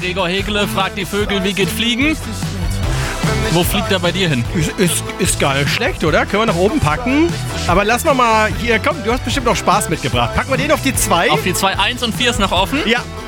Gregor Hegele fragt die Vögel, wie geht Fliegen? Wo fliegt er bei dir hin? Ist gar nicht schlecht, oder? Können wir nach oben packen. Aber lass mal hier, komm, du hast bestimmt noch Spaß mitgebracht. Packen wir den auf die 2. Auf die 2, 1 und 4 ist noch offen. Ja.